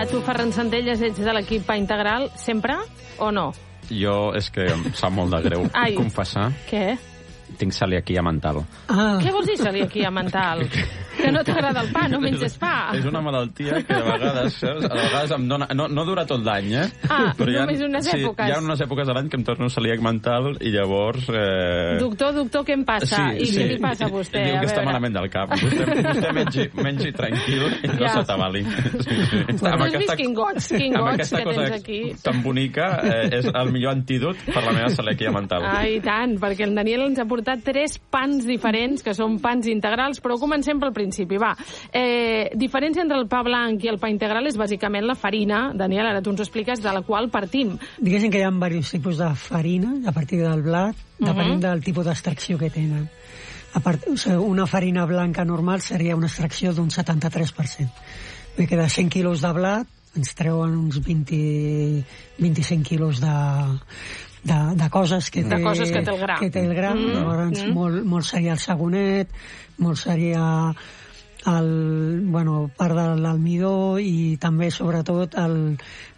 Tu, Ferran Centelles, ets de l'equip Pa Integral, sempre o no? Jo, és que em sap molt de greu confessar. Què? Tinc celiaquia mental. Què vols dir celiaquia mental? Que no t'agrada el pa, no menges pa. És una malaltia que a vegades em dona... No dura tot l'any, però només unes èpoques. Hi ha unes èpoques de l'any que em torno celíac mental i llavors... Doctor, què em passa? I què li passa a vostè? Diu que està malament del cap. Vostè mengi tranquil i no s'atabali. Tu has vist quin goig que tens aquí? Tan bonica, és el millor antídot per la meva celiaquia mental. I tant, perquè el Daniel ens ha portat 3 pans diferents, que són pans integrals, però comencem pel principi, va. Diferència entre el pa blanc i el pa integral és bàsicament la farina, Daniel, ara tu ens expliques, de la qual partim. Diguéssim que hi ha diversos tipus de farina a partir del blat, depenent del tipus d'extracció que tenen. Una farina blanca normal seria una extracció d'un 73%. Vull dir que de 100 quilos de blat ens treuen uns 25 quilos de coses que té el gra. Llavors, molt seria el sagonet, molt seria part de l'almidó i també, sobretot, el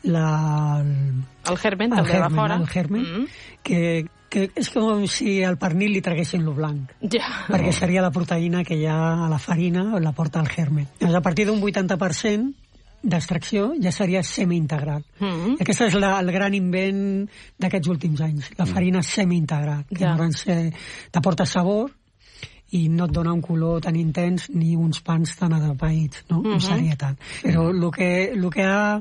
germen, també va fora. El germen, que és com si al pernil li traguessin lo blanc. Perquè seria la proteïna que hi ha a la farina, la porta el germen. Llavors, a partir d'un 80% d'extracció ja seria semi-integral. Aquest és el gran invent d'aquests últims anys, la farina semi-integral, que llavors t'aporta sabor i no et dona un color tan intens ni uns pans tan atapeïts, no? No seria tant. Però el que ha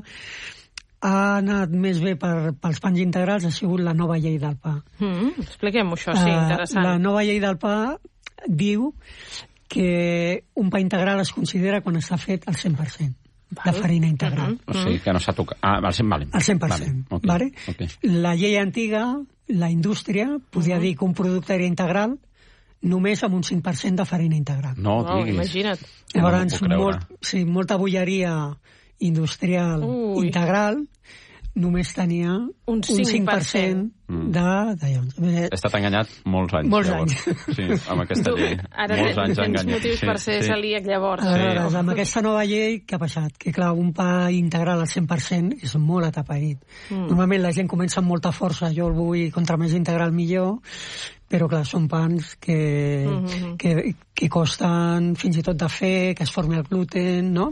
anat més bé pels pans integrals ha sigut la nova llei del pa. Expliquem-ho, això, sí, interessant. La nova llei del pa diu que un pa integral es considera quan està fet al 100%. De farina integral. O sigui, que no s'ha tocat... al 100%. Al 100%. Vale? La llei antiga, la indústria, podia dir que un producte era integral només amb un 5% de farina integral. No, diguis. Imagina't. Llavors, molta bolleria industrial integral només tenia un 5% d'allò. He estat enganyat molts anys. Molts anys. Sí, amb aquesta llei. Ara tens motius per ser celíac, llavors. Aleshores, amb aquesta nova llei, què ha passat? Que, clar, un pa integral al 100% és molt atapeït. Normalment la gent comença amb molta força. Jo el vull contra més integral millor, però, clar, són pans que costen fins i tot de fer, que es formi el gluten, no?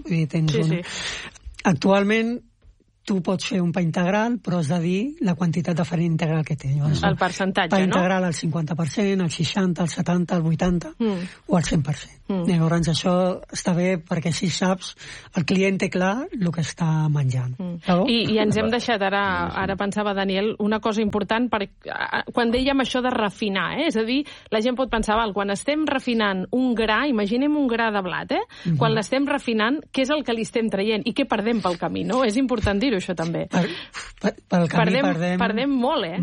Actualment, tu pots fer un pa integral, però has de dir la quantitat de farina integral que té. El percentatge, no? Pa integral al 50%, al 60%, al 70%, al 80% o al 100%. Llavors això està bé perquè si saps, el client té clar el que està menjant. I ens hem deixat, ara pensava, Daniel, una cosa important, quan dèiem això de refinar, és a dir, la gent pot pensar, quan estem refinant un gra, imaginem un gra de blat, quan l'estem refinant, què és el que li estem traient i què perdem pel camí, no? És important dir-ho, això també. Pel camí perdem molt,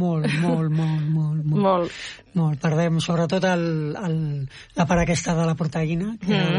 Molt. Perdem sobretot la part aquesta de la proteïna,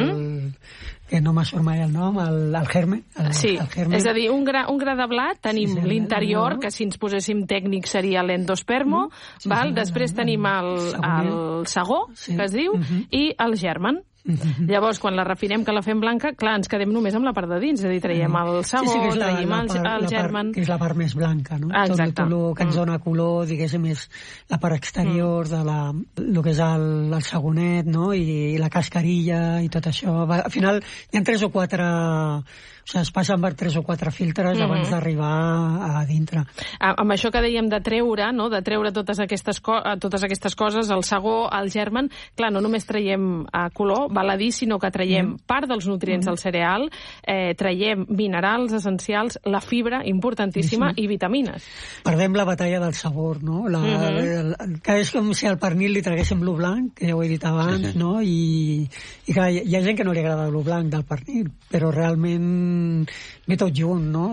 que no m'ha surt mai el nom, el germen. Sí, és a dir, un gra de blat, tenim l'interior, que si ens poséssim tècnic seria l'endospermo, després tenim el sagó, que es diu, i el germen. Llavors, quan la refinem, que la fem blanca, clar, ens quedem només amb la part de dins, és a dir, traiem el sagó, traiem el germen... Que és la part més blanca, no? Exacte. Tot el que ens dona color, diguéssim, és la part exterior de el que és el sagonet, no? I la cascarilla i tot això. Al final, hi ha 3 o 4... O sigui, es passen per 3 o 4 filtres abans d'arribar a dintre. Amb això que dèiem de treure, no? De treure totes aquestes coses, el sagó, el germen, clar, no només traiem color, val a dir, sinó que traiem part dels nutrients del cereal, traiem minerals essencials, la fibra, importantíssima, i vitamines. Perdem la batalla del sabor, no? Que és com si al pernil li traguéssim blu blanc, que ja ho he dit abans, no? I clar, hi ha gent que no li agrada el blu blanc del pernil, però realment ve tot junt, no?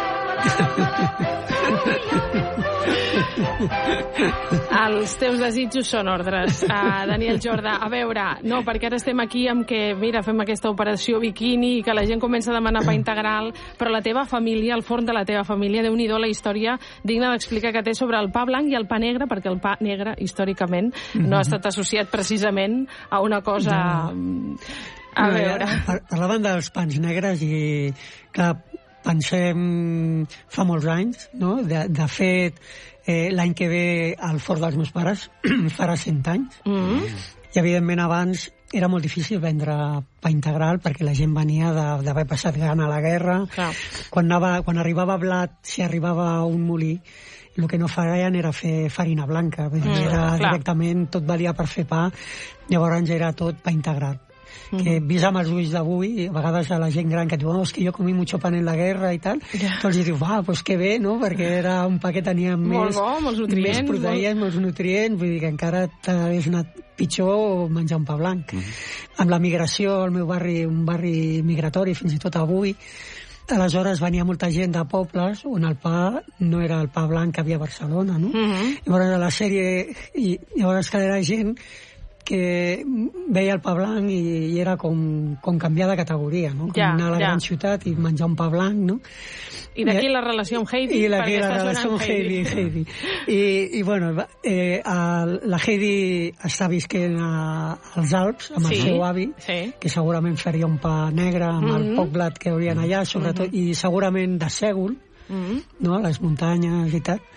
Els teus desitjos són ordres. Daniel Jordà, a veure, no, perquè ara estem aquí amb que, mira, fem aquesta operació biquini i que la gent comença a demanar pa integral, però la teva família, el forn de la teva família, Déu-n'hi-do la història digna d'explicar que té sobre el pa blanc i el pa negre, perquè el pa negre, històricament, no ha estat associat precisament a una cosa... A veure... Parlaven dels pans negres i, clar, pensem fa molts anys, no? De fet, l'any que ve al Fort dels meus pares farà 100 anys. I, evidentment, abans era molt difícil vendre pa integral perquè la gent venia d'haver passat gana a la guerra. Quan arribava blat, si arribava a un molí, el que no feien era fer farina blanca. Vull dir, era directament, tot valia per fer pa, llavors era tot pa integral. Que vist amb els ulls d'avui, a vegades a la gent gran que et diu, és que jo comí mucho pan en la guerra i tal, tu els dius, pues que bé, no? Perquè era un pa que tenia més proteïnes, molts nutrients, vull dir que encara t'hagués anat pitjor menjar un pa blanc. Amb la migració, al meu barri, un barri migratori, fins i tot avui, aleshores venia molta gent de pobles on el pa no era el pa blanc que havia a Barcelona, no? Llavors a la sèrie, llavors que era gent que veia el pa blanc i era com canviar de categoria, no? Com anar a la gran ciutat i menjar un pa blanc, no? I d'aquí la relació amb Heidi. I d'aquí la relació amb Heidi. I bueno, la Heidi està visquent als Alps amb el seu avi, que segurament faria un pa negre amb el poc blat que haurien allà, sobretot, i segurament de sègol, no? A les muntanyes i tal.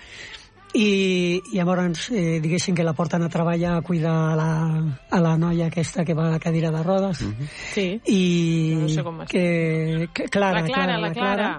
I llavors, diguéssim que la porten a treballar a cuidar a la noia aquesta que va a la cadira de rodes. I no sé com es Clara. La Clara.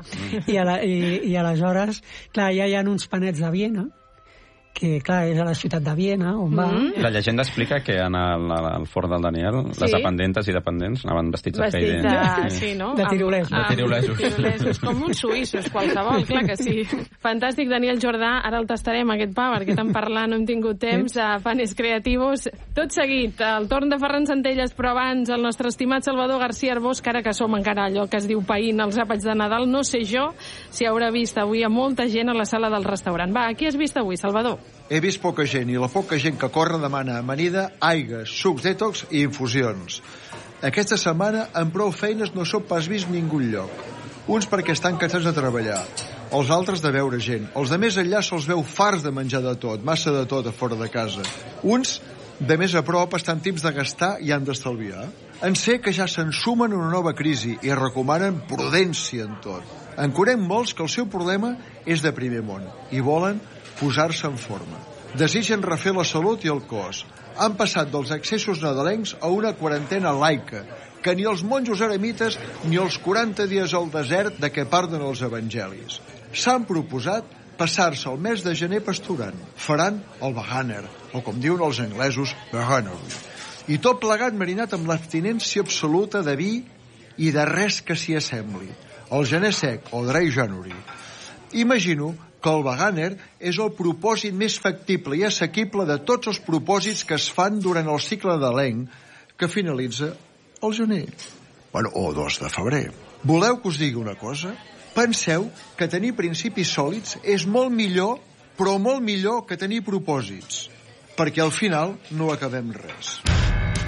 I aleshores, clar, ja hi ha uns panets de Viena, que, clar, és a la ciutat de Viena, on va. La llegenda explica que en el fort del Daniel, les dependentes i dependents anaven vestits de Heidi. De tirolesos. Com uns suïssos, qualsevol, clar que sí. Fantàstic, Daniel Jordà. Ara el tastarem, aquest pa, perquè tant parlar no hem tingut temps. Panes creativos. Tot seguit, el torn de Ferran Centelles, però abans el nostre estimat Salvador García Arbós, que ara que som encara allò que es diu païnt els àpats de Nadal, no sé jo si haurà vist avui a molta gent a la sala del restaurant. Va, qui has vist avui, Salvador? He vist poca gent, i la poca gent que corre demana amanida, aigues, sucs detox i infusions. Aquesta setmana, amb prou feines, no s'ho pas vist ningú lloc. Uns perquè estan cansats de treballar, els altres de veure gent. Els de més enllà se'ls veu farts de menjar de tot, massa de tot a fora de casa. Uns, de més a prop, estan tips de gastar i han d'estalviar. En sé que ja s'ensumen una nova crisi i recomanen prudència en tot. En conec molts que el seu problema és de primer món i volen posar-se en forma. Desitgen refer la salut i el cos. Han passat dels excessos nadalencs a una quarantena laica, que ni els monjos eremites ni els 40 dies al desert de què parlen els evangelis. S'han proposat passar-se el mes de gener pasturant. Faran el Veganer, o com diuen els anglesos, Veganery. I tot plegat marinat amb l'abstinència absoluta de vi i de res que s'hi assembli. El gener sec, o Dry January. Imagino que el Veganer és el propòsit més factible i assequible de tots els propòsits que es fan durant el cicle nadalenc, que finalitza el gener. O 2 de febrer. Voleu que us digui una cosa? Penseu que tenir principis sòlids és molt millor, però molt millor que tenir propòsits, perquè al final no acabem res.